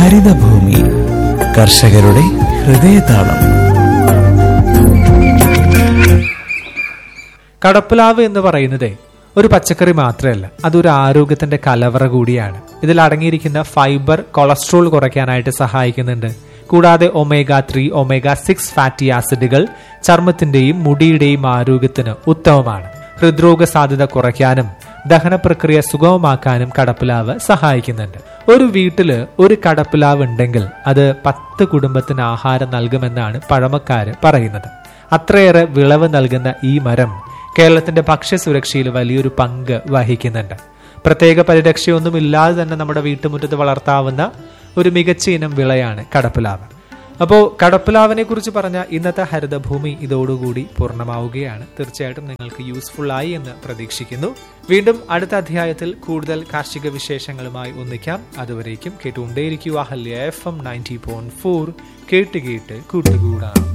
ഹരിതഭൂമി കർഷകരുടെ ഹൃദയതാളം. കടപ്പുലാവ് എന്ന് പറയുന്നത് ഒരു പച്ചക്കറി മാത്രമല്ല, അതൊരു ആരോഗ്യത്തിന്റെ കലവറ കൂടിയാണ്. ഇതിൽ അടങ്ങിയിരിക്കുന്ന ഫൈബർ കൊളസ്ട്രോൾ കുറയ്ക്കാനായിട്ട് സഹായിക്കുന്നുണ്ട്. കൂടാതെ ഒമേഗ 3, ഒമേഗ 6 ഫാറ്റി ആസിഡുകൾ ചർമ്മത്തിന്റെയും മുടിയുടെയും ആരോഗ്യത്തിന് ഉത്തമമാണ്. ഹൃദ്രോഗ സാധ്യത കുറയ്ക്കാനും ദഹന പ്രക്രിയ സുഗമമാക്കാനും കടപ്പുലാവ് സഹായിക്കുന്നുണ്ട്. ഒരു വീട്ടില് ഒരു കടപ്പുലാവ് ഉണ്ടെങ്കിൽ അത് 10 കുടുംബത്തിന് ആഹാരം നൽകുമെന്നാണ് പഴമക്കാര് പറയുന്നത്. അത്രയേറെ വിളവ് നൽകുന്ന ഈ മരം കേരളത്തിന്റെ ഭക്ഷ്യസുരക്ഷയിൽ വലിയൊരു പങ്ക് വഹിക്കുന്നുണ്ട്. പ്രത്യേക പരിരക്ഷയൊന്നുമില്ലാതെ തന്നെ നമ്മുടെ വീട്ടുമുറ്റത്ത് വളർത്താവുന്ന ഒരു മികച്ച ഇനം വിളയാണ് കടപ്പുലാവ്. അപ്പോൾ കടപ്പുലാവിനെ കുറിച്ച് പറഞ്ഞ ഇന്നത്തെ ഹരിതഭൂമി ഇതോടുകൂടി പൂർണ്ണമാവുകയാണ്. തീർച്ചയായിട്ടും നിങ്ങൾക്ക് യൂസ്ഫുൾ ആയി എന്ന് പ്രതീക്ഷിക്കുന്നു. വീണ്ടും അടുത്ത അധ്യായത്തിൽ കൂടുതൽ കാർഷിക വിശേഷങ്ങളുമായി ഒന്നിക്കാം. അതുവരേക്കും കേട്ടുകൊണ്ടേയിരിക്കുക അഹല്യ FM 90.4. കേട്ട് കൂട്ടുകൂടാം.